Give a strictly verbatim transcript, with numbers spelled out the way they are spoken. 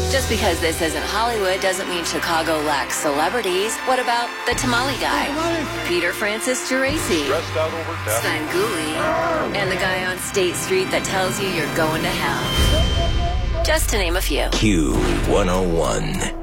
Just because this isn't Hollywood doesn't mean Chicago lacks celebrities. What about the tamale guy? Peter Francis Geraci. Stressed out over death. Svengoolie. And the guy on State Street that tells you you're going to hell. Just to name a few. Q one oh one.